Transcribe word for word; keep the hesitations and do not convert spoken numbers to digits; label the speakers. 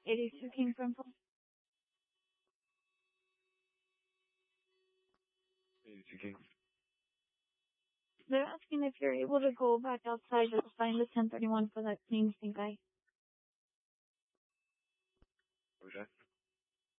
Speaker 1: eighty-two King Pimple.
Speaker 2: eighty-two King.
Speaker 1: They're asking if you're able to go back outside to find the ten thirty-one for that clean stink eye.
Speaker 2: What was that?